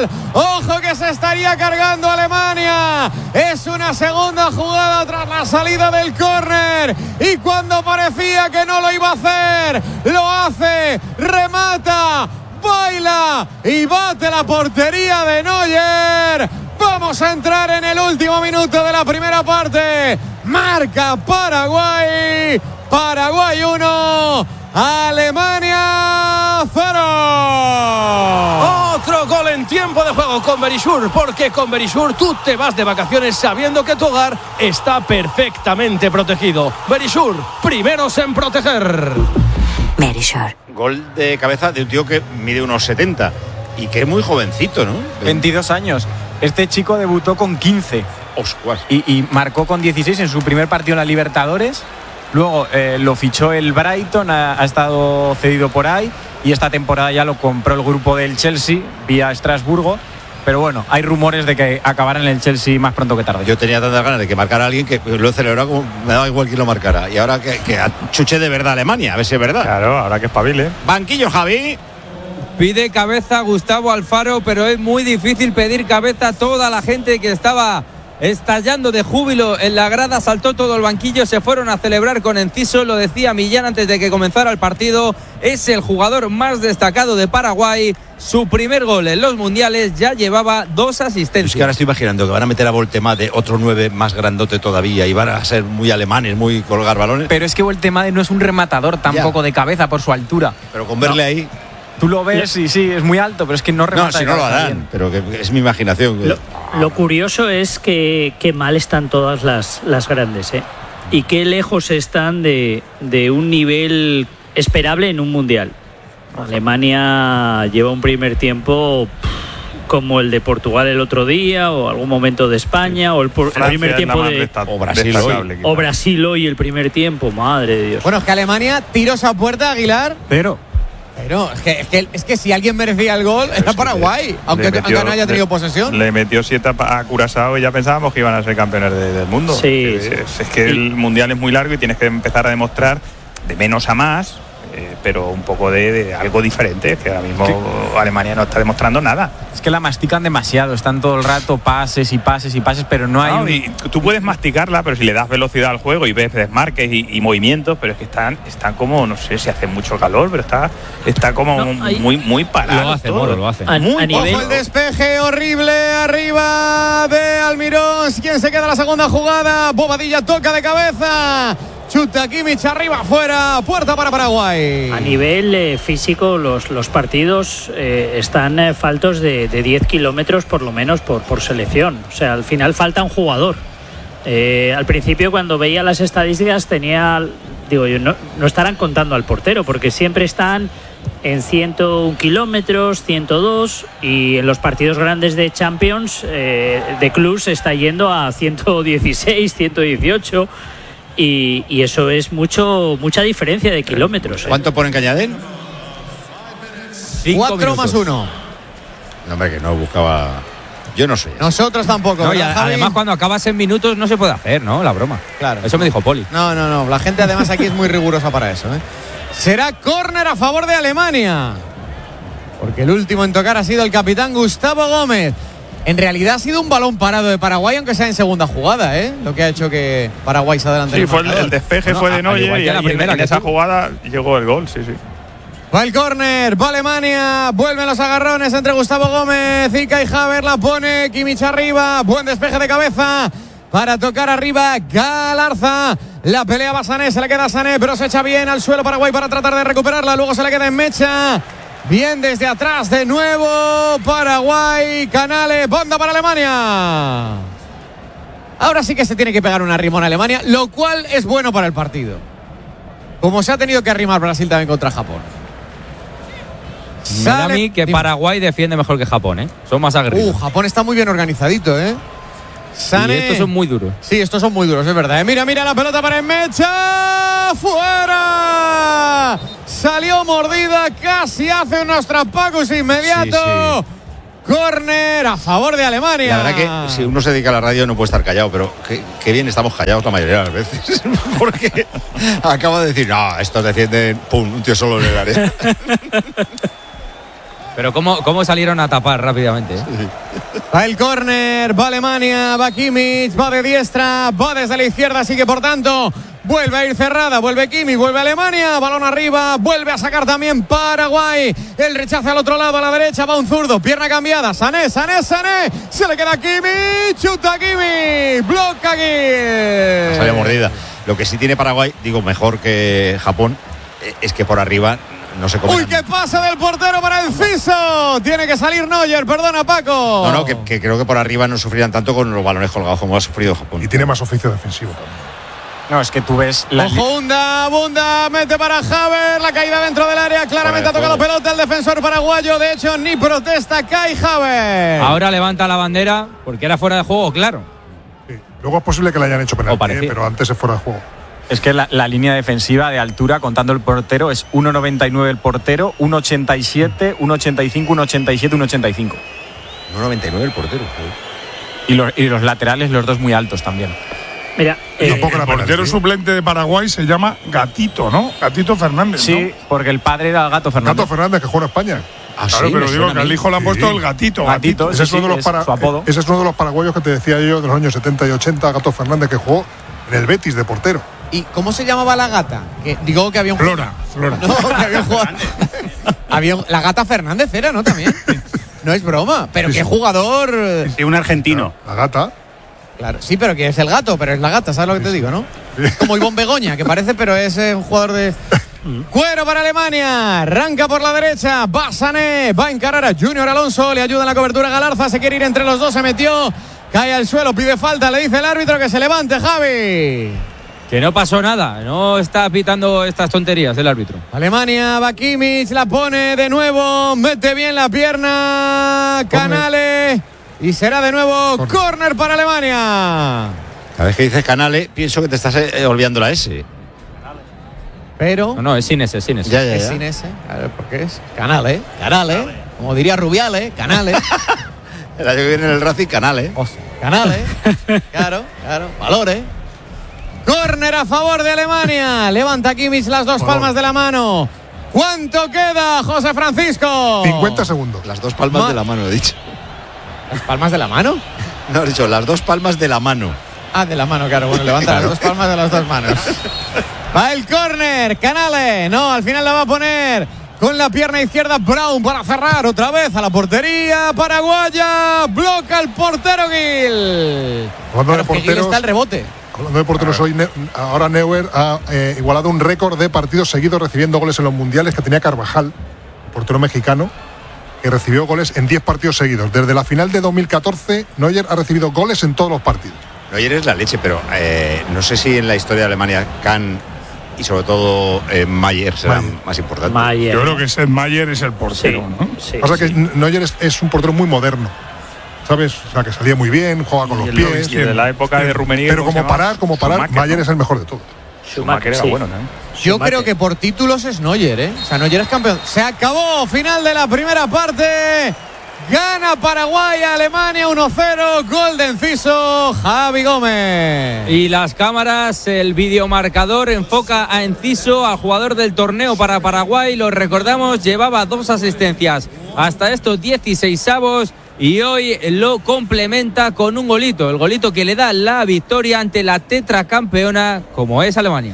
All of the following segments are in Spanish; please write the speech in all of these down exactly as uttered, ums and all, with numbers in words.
gol. Ojo que se estaría cargando Alemania. Es una segunda jugada tras la salida del córner. Y cuando parecía que no lo iba a hacer, lo hace, remata, baila y bate la portería de Neuer. Vamos a entrar en el último minuto de la primera parte. Marca Paraguay. Paraguay uno, Alemania cero. Otro gol en tiempo de juego con Verisur, porque con Verisur tú te vas de vacaciones sabiendo que tu hogar está perfectamente protegido. Verisur, primeros en proteger. Verisur. Gol de cabeza de un tío que mide unos setenta y que es muy jovencito, ¿no? veintidós años. Este chico debutó con quince. Oscuas. Y, y marcó con dieciséis en su primer partido en la Libertadores. Luego eh, lo fichó el Brighton, ha, ha estado cedido por ahí y esta temporada ya lo compró el grupo del Chelsea vía Estrasburgo. Pero bueno, hay rumores de que acabará en el Chelsea más pronto que tarde. Yo tenía tantas ganas de que marcara a alguien que lo he celebrado como me daba igual quién lo marcara. Y ahora que, que chuche de verdad a Alemania, a ver si es verdad. Claro, ahora que espabile. Banquillo, Javi. Pide cabeza Gustavo Alfaro, pero es muy difícil pedir cabeza. Toda la gente que estaba estallando de júbilo en la grada saltó todo el banquillo, se fueron a celebrar con Enciso. Lo decía Millán antes de que comenzara el partido, es el jugador más destacado de Paraguay. Su primer gol en los mundiales, ya llevaba dos asistencias. Es que ahora estoy imaginando que van a meter a Voltemá de otro nueve más grandote todavía y van a ser muy alemanes, muy colgar balones. Pero es que Voltemá no es un rematador tampoco ya de cabeza por su altura. Pero con verle no. ahí... Tú lo ves y sí, es muy alto, pero es que no remata. No, si no lo harán, bien. Pero que es mi imaginación. Lo, lo curioso es que, que mal están todas las, las grandes, ¿eh? Y qué lejos están de, de un nivel esperable en un mundial. Alemania lleva un primer tiempo como el de Portugal el otro día, o algún momento de España, o el, por, el primer tiempo de... O Brasil hoy. O Brasil hoy el primer tiempo, madre de Dios. Bueno, es que Alemania tiró esa puerta, Aguilar. Pero... Pero es que, es, que, es que si alguien merecía el gol era Paraguay, aunque, metió, aunque no haya tenido le, posesión. Le metió siete a Curazao y ya pensábamos que iban a ser campeones de, del mundo. Sí, que, sí. Es, es que el mundial es muy largo y tienes que empezar a demostrar de menos a más, eh, pero un poco de, de algo diferente, que ahora mismo ¿Qué? Alemania no está demostrando nada. Es que la mastican demasiado, están todo el rato pases y pases y pases, pero no hay... No, un... y tú puedes masticarla, pero si le das velocidad al juego y ves desmarques y, y movimientos, pero es que están, están como, no sé si hace mucho calor, pero está, está como no, hay... muy, muy parado. Lo hace, Moro, lo hace. A, muy a nivel... Ojo el despeje horrible arriba de Almirón. ¿Quién se queda en la segunda jugada? Bobadilla toca de cabeza. Chuta Kimmich arriba, afuera, puerta para Paraguay. A nivel eh, físico, los, los partidos eh, están eh, faltos de, de diez kilómetros por lo menos por, por selección. O sea, al final falta un jugador. Eh, al principio, cuando veía las estadísticas, tenía, digo yo, no, no estarán contando al portero, porque siempre están en ciento un kilómetros, ciento dos, y en los partidos grandes de Champions, eh, de clubs, está yendo a ciento dieciséis, ciento dieciocho. Y, y eso es mucho mucha diferencia de kilómetros. ¿eh? ¿Cuánto ponen Cañadén? Cuatro más uno. No, hombre, que no buscaba. Yo no sé. Nosotros tampoco. No, y además, cuando acabas en minutos no se puede hacer, ¿no? La broma. Claro. Eso me dijo Poli. No, no, no. La gente además aquí es muy rigurosa para eso, ¿eh? Será córner a favor de Alemania. Porque el último en tocar ha sido el capitán Gustavo Gómez. En realidad ha sido un balón parado de Paraguay, aunque sea en segunda jugada, ¿eh? Lo que ha hecho que Paraguay se adelante. Sí, fue el, el despeje no, fue de Neuer y, la primera en, en esa jugada llegó el gol, sí, sí. Va el córner, va Alemania, vuelven los agarrones entre Gustavo Gómez y Kai Havertz, la pone Kimmich arriba, buen despeje de cabeza para tocar arriba Galarza. La pelea va Sané, se le queda a Sané, pero se echa bien al suelo Paraguay para tratar de recuperarla, luego se le queda en mecha. Bien desde atrás de nuevo Paraguay, Canales, banda para Alemania. Ahora sí que se tiene que pegar un arrimón a Alemania, lo cual es bueno para el partido. Como se ha tenido que arrimar Brasil también contra Japón. Me da a mí que Paraguay defiende mejor que Japón, ¿eh? Son más aguerridos. Uh, Japón está muy bien organizadito, ¿eh? Sané. Y estos son muy duros. Sí, estos son muy duros, es verdad. ¿eh? Mira, mira la pelota para Mecha. ¡Fuera! Salió mordida, casi hace unos traspacos inmediato. Sí, sí. Córner a favor de Alemania. La verdad que si uno se dedica a la radio no puede estar callado, pero qué, qué bien estamos callados la mayoría de las veces. Porque acaba de decir, no, estos defienden, pum, un tío solo en el área. Pero cómo, cómo salieron a tapar rápidamente. ¿eh? Sí. Va el córner, va Alemania, va Kimmich, va de diestra, va desde la izquierda, así que por tanto vuelve a ir cerrada, vuelve Kimmich, vuelve Alemania, balón arriba, vuelve a sacar también Paraguay, el rechace al otro lado, a la derecha, va un zurdo, pierna cambiada, Sané, Sané, Sané, se le queda Kimmich, chuta Kimmich, bloca aquí. Sale mordida. Lo que sí tiene Paraguay, digo mejor que Japón, es que por arriba no sé cómo. ¡Uy, qué pase del portero para Enciso! Tiene que salir Neuer, perdona Paco. No, no, que, que creo que por arriba no sufrirán tanto con los balones colgados como ha sufrido Japón. Y tiene más oficio defensivo también. No, es que tú ves la... Ojo, Hunda, Bunda, mete para Haver, la caída dentro del área, claramente ha tocado pelota el defensor paraguayo, de hecho ni protesta Kai Haver. Ahora levanta la bandera porque era fuera de juego, claro. Sí. Luego es posible que le hayan hecho penalti, ¿eh? Pero antes es fuera de juego. Es que la, la línea defensiva de altura, contando el portero, es uno noventa y nueve el portero, uno ochenta y siete, uno ochenta y cinco, uno ochenta y siete, uno ochenta y cinco. uno noventa y nueve el portero. Y los, y los laterales, los dos muy altos también. Mira, eh, el portero suplente de Paraguay se llama Gatito, ¿no? Gatito Fernández, Sí, ¿no? porque el padre era Gato Fernández. Gato Fernández, que juega en España. Ah, claro, sí, pero digo que al hijo le han puesto sí. el Gatito. Gatito, gatito. Ese, sí, es uno de los es para, su apodo. ese es uno de los paraguayos que te decía yo de los años setenta y ochenta, Gato Fernández, que jugó en el Betis de portero. ¿Y cómo se llamaba la gata? Que, digo que había un Flora, Flora. No, que había un jugador. había un, la gata Fernández era, ¿no? También. No es broma. Pero sí, qué jugador. Sí, un argentino. La gata. Claro, sí, pero que es el gato, pero es la gata, ¿sabes lo que te digo, no? Es como Ivonne Begoña, que parece, pero es eh, un jugador de. Cuero para Alemania, arranca por la derecha, va Sané, va a encarar a Junior Alonso, le ayuda en la cobertura Galarza, se quiere ir entre los dos, se metió, cae al suelo, pide falta, le dice el árbitro que se levante, Javi. Que no pasó nada, no está pitando estas tonterías el árbitro. Alemania, va Kimmich, la pone de nuevo, mete bien la pierna, Canale, y será de nuevo córner para Alemania. Cada vez que dices Canale, pienso que te estás eh, olvidando la S. Pero. No, no, es sin S, es sin S. Ya, ya, ya. Es sin S. A ver, ¿por qué es? Canale, Canale. Como diría Rubiales, Canale. El año que viene en el Racing, Canale. Hostia, Canale. Claro, claro. Valores. Córner a favor de Alemania. Levanta Kimmich las dos palmas de la mano. ¿Cuánto queda, José Francisco? cincuenta segundos. Las dos palmas Ma- de la mano, he dicho. ¿Las palmas de la mano? No, he dicho las dos palmas de la mano. Ah, de la mano, claro. Bueno, levanta las dos palmas de las dos manos. Va el córner, Canale. No, al final la va a poner con la pierna izquierda Brown para cerrar otra vez a la portería paraguaya. Bloca el portero Gil. Hablando Claro, de que Gil porteros, está el rebote. hablando de porteros hoy, Ne- ahora Neuer ha eh, igualado un récord de partidos seguidos recibiendo goles en los mundiales que tenía Carvajal, portero mexicano, que recibió goles en diez partidos seguidos. Desde la final de dos mil catorce, Neuer ha recibido goles en todos los partidos. Neuer es la leche, pero eh, no sé si en la historia de Alemania Kahn y sobre todo eh, Mayer serán Mayer. más importantes. Mayer. Yo creo que Seth Mayer es el Sí, portero, ¿no? sí, Pasa sí. que Neuer es, es un portero muy moderno, ¿sabes? O sea, que salía muy bien, juega con los Y el pies. Loris, de la época de Rummenigge, Pero ¿cómo se como llama? parar, como parar, Schumacher, Mayer ¿no? es el mejor de todos. Schumacher era Sí. bueno también. Yo Schumacher. creo que por títulos es Neuer, ¿eh? O sea, Neuer es campeón. Se acabó, final de la primera parte. Gana Paraguay a Alemania uno cero. Gol de Enciso, Javi Gómez. Y las cámaras, el videomarcador enfoca a Enciso, al jugador del torneo para Paraguay. Lo recordamos, llevaba dos asistencias hasta estos dieciseisavos y hoy lo complementa con un golito. El golito que le da la victoria ante la tetracampeona como es Alemania.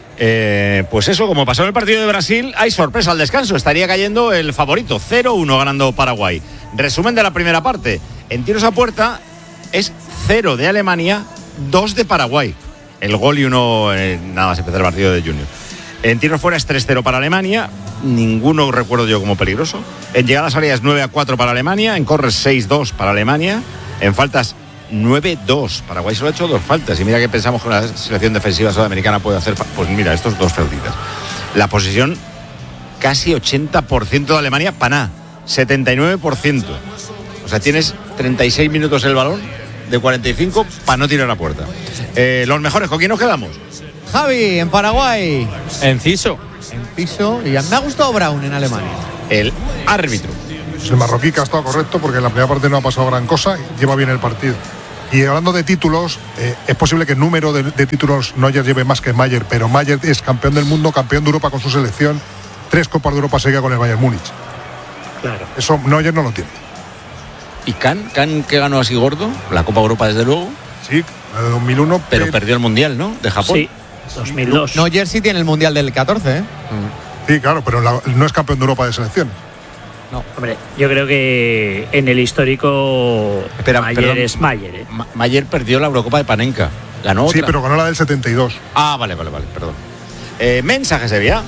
Eh, pues eso, como pasó en el partido de Brasil, hay sorpresa al descanso. Estaría cayendo el favorito, cero uno ganando Paraguay. Resumen de la primera parte. En tiros a puerta es cero de Alemania, dos de Paraguay. El gol y uno, eh, nada más empezar el partido de Junior. En tiros fuera es tres cero para Alemania, ninguno recuerdo yo como peligroso. En llegadas áreas nueve a cuatro para Alemania, en corres seis dos para Alemania, en faltas nueve dos. Paraguay solo ha hecho dos faltas. Y mira que pensamos que la selección defensiva sudamericana puede hacer. Fa- pues mira, estos dos faltitas. La posesión casi ochenta por ciento de Alemania, Paná, setenta y nueve por ciento. O sea, tienes treinta y seis minutos el balón de cuarenta y cinco para no tirar a puerta. Eh, los mejores, ¿con quién nos quedamos? Javi, en Paraguay. Enciso. Enciso. Y me ha gustado Brown en Alemania. El árbitro. Pues el marroquí que ha estado correcto porque en la primera parte no ha pasado gran cosa y lleva bien el partido. Y hablando de títulos, eh, es posible que el número de, de títulos Neuer lleve más que Mayer, pero Mayer es campeón del mundo, campeón de Europa con su selección, tres Copas de Europa seguidas con el Bayern Múnich. Claro. Eso Neuer no lo tiene. ¿Y Can? ¿Can que ganó así gordo? La Copa Europa, desde luego. Sí, la de dos mil uno. Pero pe- perdió el Mundial, ¿no? De Japón. Sí, dos mil dos. No, Jersey tiene el Mundial del catorce, ¿eh? Sí, claro, pero la- no es campeón de Europa de selecciones. Hombre, yo creo que en el histórico Espera, Mayer perdón. es Mayer, ¿eh? Ma- Mayer perdió la Eurocopa de Panenka. Ganó Sí, otra. pero ganó la del setenta y dos. Ah, vale, vale, vale, perdón. Eh, mensaje, Sevilla.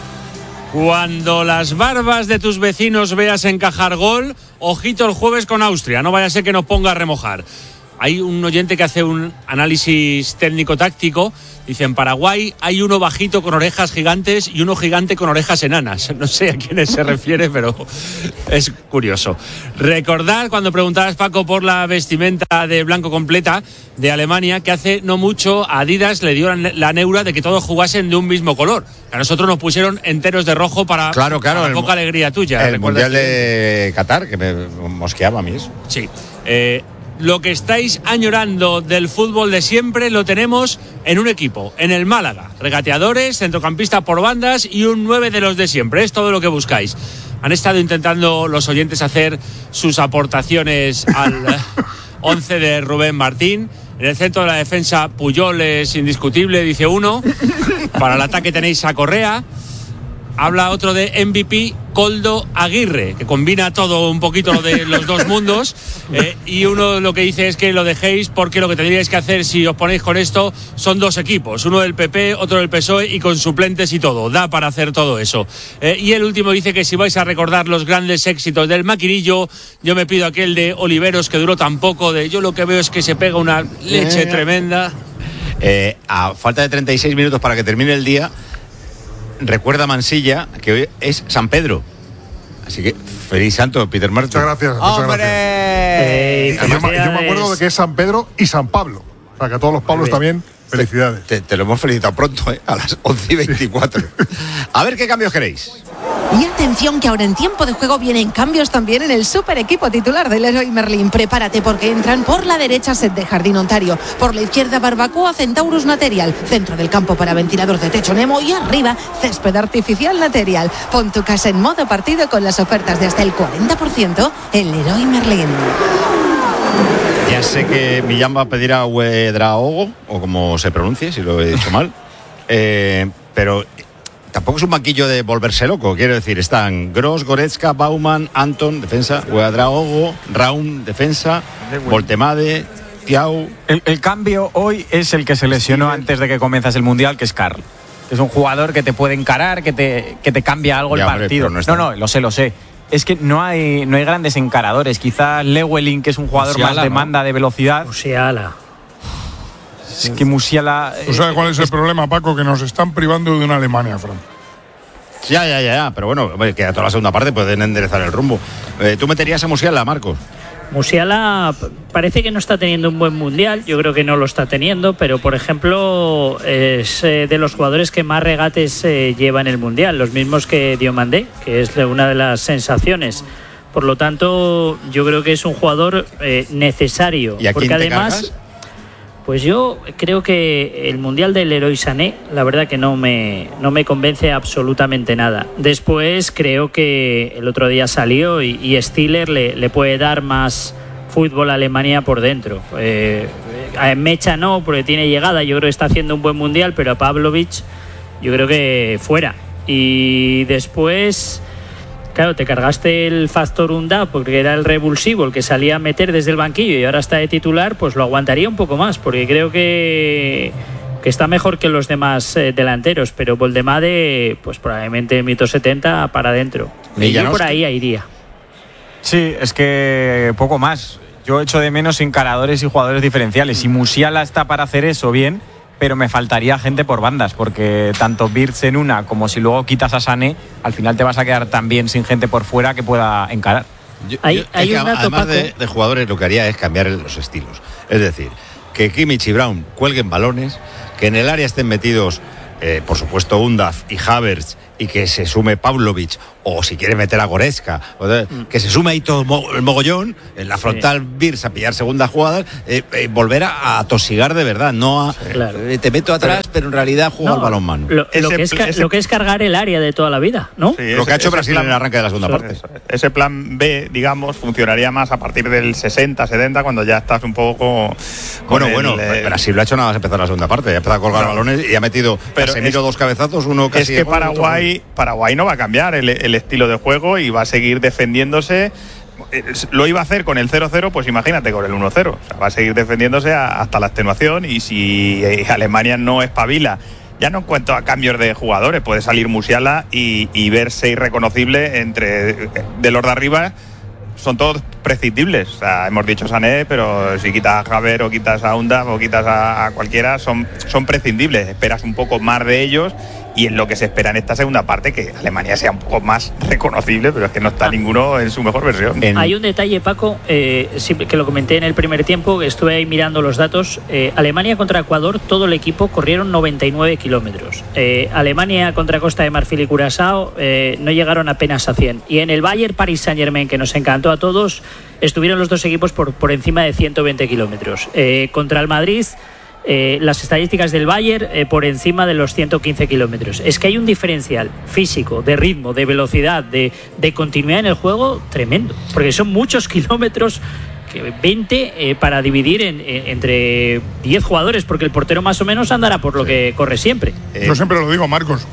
Cuando las barbas de tus vecinos veas encajar gol, ojito el jueves con Austria, no vaya a ser que nos ponga a remojar. Hay un oyente que hace un análisis técnico-táctico. Dice, en Paraguay hay uno bajito con orejas gigantes y uno gigante con orejas enanas. No sé a quiénes se refiere, pero es curioso. Recordad, cuando preguntabas, Paco, por la vestimenta de blanco completa de Alemania, que hace no mucho a Adidas le dio la, la neura de que todos jugasen de un mismo color. A nosotros nos pusieron enteros de rojo para, Claro, claro, para el poca mu- alegría tuya. El ¿Recuerdas Mundial que- de Qatar, que me mosqueaba a mí eso. Sí. Eh, lo que estáis añorando del fútbol de siempre lo tenemos en un equipo, en el Málaga. Regateadores, centrocampista por bandas y un nueve de los de siempre. Es todo lo que buscáis. Han estado intentando los oyentes hacer sus aportaciones al once de Rubén Martín. En el centro de la defensa, Puyol es indiscutible, dice uno. Para el ataque tenéis a Correa. Habla otro de M V P, Koldo Aguirre, que combina todo un poquito lo de los dos mundos. Eh, y uno lo que dice es que lo dejéis porque lo que tendríais que hacer si os ponéis con esto son dos equipos, uno del P P, otro del P S O E y con suplentes y todo. Da para hacer todo eso. Eh, y el último dice que si vais a recordar los grandes éxitos del Maquinillo, yo me pido aquel de Oliveros que duró tan poco, de yo lo que veo es que se pega una leche Eh. tremenda. Eh, a falta de treinta y seis minutos para que termine el día, recuerda Mansilla que hoy es San Pedro. Así que feliz santo, Peter Martin. Muchas gracias. Muchas gracias. ¡Hombre! Eh, Y yo, me- yo me acuerdo felicidades. de que es San Pedro y San Pablo. O sea, que a todos los Pablos también, felicidades. Te, te lo hemos felicitado pronto, ¿eh? A las once y veinticuatro. A ver qué cambios queréis. Y atención que ahora en tiempo de juego vienen cambios también en el super equipo titular del Leroy Merlin. Prepárate porque entran por la derecha Set de Jardín Ontario, por la izquierda Barbacoa Centaurus Material, centro del campo para ventilador de techo Nemo y arriba Césped Artificial Material. Pon tu casa en modo partido con las ofertas de hasta el cuarenta por ciento en Leroy Merlin. Ya sé que Millán va a pedir a Ouedraogo, o como se pronuncie, si lo he dicho mal. Eh, pero tampoco es un banquillo de volverse loco. Quiero decir, están Gross, Goretzka, Bauman, Anton, defensa, Ouedraogo, Raum, defensa, Voltemade, Thiago. El, el cambio hoy es el que se lesionó antes de que comienzas el Mundial, que es Karl. Es un jugador que te puede encarar, que te, que te cambia algo Ya, el hombre, partido. pero no está- no, no, lo sé, lo sé. Es que no hay, no hay grandes encaradores. Quizás Lewelin, que es un jugador Musiala, más de ¿no? banda, de velocidad. Musiala. Es que Musiala... ¿Tú sabes cuál es el problema, Paco? Que nos están privando de una Alemania, Fran. Ya, ya, ya, ya, pero bueno, hombre, queda toda la segunda parte, pueden enderezar el rumbo. Eh, ¿Tú meterías a Musiala, Marcos? Musiala p- parece que no está teniendo un buen mundial, yo creo que no lo está teniendo, pero por ejemplo es eh, de los jugadores que más regates eh, lleva en el mundial, los mismos que Diomandé, que es de una de las sensaciones. Por lo tanto, yo creo que es un jugador eh, necesario. ¿Y a porque quién te además, cargas? pues yo creo que el mundial del Leroy Sané, la verdad que no me, no me convence absolutamente nada. Después creo que el otro día salió y, y Stiller le, le puede dar más fútbol a Alemania por dentro. Eh, a Mecha no, porque tiene llegada, yo creo que está haciendo un buen mundial, pero a Pavlovic yo creo que fuera. Y después... Claro, te cargaste el factor Unda porque era el revulsivo, el que salía a meter desde el banquillo y ahora está de titular, pues lo aguantaría un poco más, porque creo que, que está mejor que los demás eh, delanteros, pero Voldemade, pues probablemente mito setenta para adentro. Y yo por ahí iría. Sí, es que poco más. Yo echo de menos encaradores y jugadores diferenciales. Si Musiala está para hacer eso, bien, pero me faltaría gente por bandas, porque tanto Wirtz en una como si luego quitas a Sané, al final te vas a quedar también sin gente por fuera que pueda encarar. Yo- Hay- yo- es hay que un dato, además de, Paco. de jugadores, lo que haría es cambiar el- los estilos. Es decir, que Kimmich y Brown cuelguen balones, que en el área estén metidos, eh, por supuesto, Undaf y Havertz, y que se sume Pavlovic, o si quiere meter a Goretzka, o de, mm. que se sume ahí todo el mogollón, en la frontal sí. Birsa a pillar segundas jugadas, eh, eh, volver a, a tosigar de verdad, no a, claro. eh, te meto atrás, pero, pero en realidad juega no, al balonmano. Lo, lo, que es, ese, lo que es cargar el área de toda la vida, ¿no? Sí, ese, lo que ha hecho Brasil plan, en el arranque de la segunda parte. Eso, ese plan B, digamos, funcionaría más a partir del sesenta, setenta, cuando ya estás un poco... Bueno, el, bueno, eh, Brasil lo ha hecho nada más empezar la segunda parte, ha empezado a colgar no, balones y ha metido Casemiro dos cabezazos, uno casi... Es que Paraguay, Paraguay no va a cambiar el, el estilo de juego y va a seguir defendiéndose. Lo iba a hacer con el cero cero, pues imagínate con el uno cero. O sea, va a seguir defendiéndose a, hasta la extenuación, y si Alemania no espabila, ya no en cuanto a cambios de jugadores, puede salir Musiala y, y verse irreconocible entre de los de arriba. Son todos prescindibles. O sea, hemos dicho Sané, pero si quitas a Javier o quitas a Unda o quitas a, a cualquiera, son, son prescindibles. Esperas un poco más de ellos, y en lo que se espera en esta segunda parte, que Alemania sea un poco más reconocible, pero es que no está ah. ninguno en su mejor versión. En... Hay un detalle, Paco, eh, que lo comenté en el primer tiempo, que estuve ahí mirando los datos. eh, Alemania contra Ecuador, todo el equipo corrieron noventa y nueve kilómetros. eh, Alemania contra Costa de Marfil y Curazao eh, no llegaron apenas a cien, y en el Bayern Paris Saint-Germain, que nos encantó a todos, estuvieron los dos equipos por, por encima de ciento veinte kilómetros. eh, contra el Madrid, Eh, las estadísticas del Bayern eh, por encima de los ciento quince kilómetros. Es que hay un diferencial físico, de ritmo, de velocidad, de, de continuidad en el juego tremendo, porque son muchos kilómetros, veinte eh, para dividir en, en, entre diez jugadores, porque el portero más o menos andará por lo que corre siempre. Eh, yo siempre lo digo, Marcos,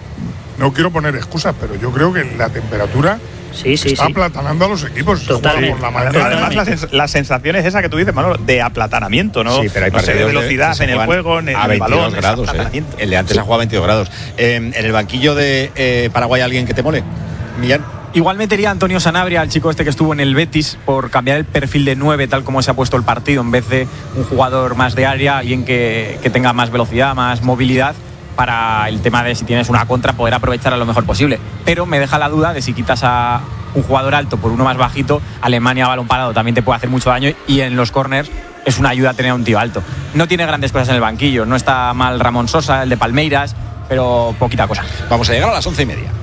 no quiero poner excusas, pero yo creo que la temperatura Sí, sí, está sí. aplatanando a los equipos. Totalmente. Por la mañana. Además, la, sens- la sensación es esa que tú dices, Manolo, de aplatanamiento, ¿no? Sí, pero hay no sé, de velocidad de, en el juego, en el, a el balón. Grados, eh. El de antes sí. ha jugado a veintidós grados. Eh, en el banquillo de eh, Paraguay, ¿alguien que te mole? Millán. Igual metería a Antonio Sanabria, al chico este que estuvo en el Betis, por cambiar el perfil de nueve, tal como se ha puesto el partido, en vez de un jugador más de área, alguien que, que tenga más velocidad, más movilidad, para el tema de si tienes una contra poder aprovechar a lo mejor posible. Pero me deja la duda de si quitas a un jugador alto por uno más bajito, Alemania a balón parado también te puede hacer mucho daño, y en los corners es una ayuda tener a un tío alto. No tiene grandes cosas en el banquillo, no está mal Ramón Sosa, el de Palmeiras, pero poquita cosa. Vamos a llegar a las once y media.